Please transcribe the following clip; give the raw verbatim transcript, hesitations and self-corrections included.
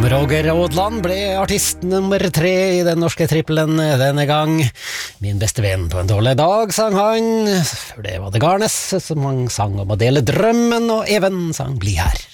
Roger Aadland ble artist nummer tre i den norske trippelen denne gang. Min beste venn på en dårlig dag, sang han. For det var det Garnes som han sang om å dele drømmen, og Even sang Bli her.